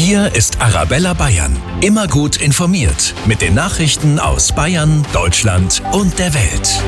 Hier ist Arabella Bayern. Immer gut informiert mit den Nachrichten aus Bayern, Deutschland und der Welt.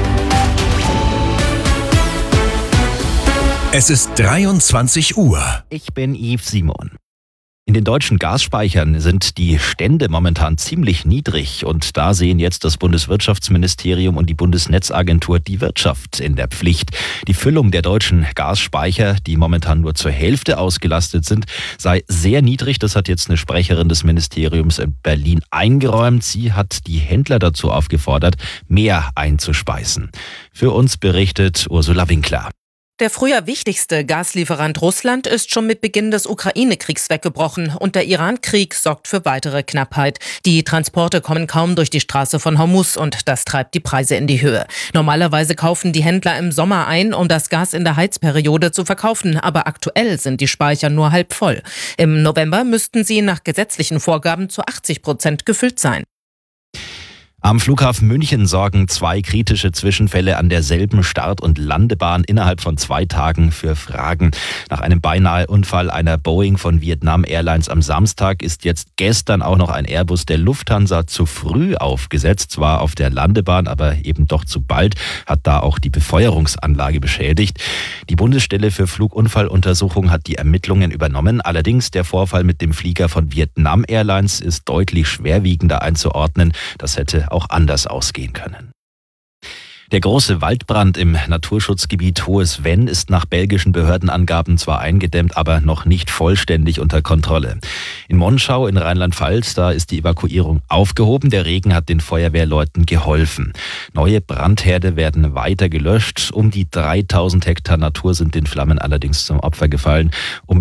Es ist 23 Uhr. Ich bin Yves Simon. In den deutschen Gasspeichern sind die Stände momentan ziemlich niedrig und da sehen jetzt das Bundeswirtschaftsministerium und die Bundesnetzagentur die Wirtschaft in der Pflicht. Die Füllung der deutschen Gasspeicher, die momentan nur zur Hälfte ausgelastet sind, sei sehr niedrig. Das hat jetzt eine Sprecherin des Ministeriums in Berlin eingeräumt. Sie hat die Händler dazu aufgefordert, mehr einzuspeisen. Für uns berichtet Ursula Winkler. Der früher wichtigste Gaslieferant Russland ist schon mit Beginn des Ukraine-Kriegs weggebrochen und der Iran-Krieg sorgt für weitere Knappheit. Die Transporte kommen kaum durch die Straße von Hormuz und das treibt die Preise in die Höhe. Normalerweise kaufen die Händler im Sommer ein, um das Gas in der Heizperiode zu verkaufen, aber aktuell sind die Speicher nur halb voll. Im November müssten sie nach gesetzlichen Vorgaben zu 80% gefüllt sein. Am Flughafen München sorgen 2 kritische Zwischenfälle an derselben Start- und Landebahn innerhalb von 2 Tagen für Fragen. Nach einem beinahe Unfall einer Boeing von Vietnam Airlines am Samstag ist jetzt gestern auch noch ein Airbus der Lufthansa zu früh aufgesetzt. Zwar auf der Landebahn, aber eben doch zu bald, hat da auch die Befeuerungsanlage beschädigt. Die Bundesstelle für Flugunfalluntersuchung hat die Ermittlungen übernommen. Allerdings der Vorfall mit dem Flieger von Vietnam Airlines ist deutlich schwerwiegender einzuordnen. Das hätte auch anders ausgehen können. Der große Waldbrand im Naturschutzgebiet Hohes Venn ist nach belgischen Behördenangaben zwar eingedämmt, aber noch nicht vollständig unter Kontrolle. In Monschau in Rheinland-Pfalz, da ist die Evakuierung aufgehoben. Der Regen hat den Feuerwehrleuten geholfen. Neue Brandherde werden weiter gelöscht. Um die 3000 Hektar Natur sind den Flammen allerdings zum Opfer gefallen.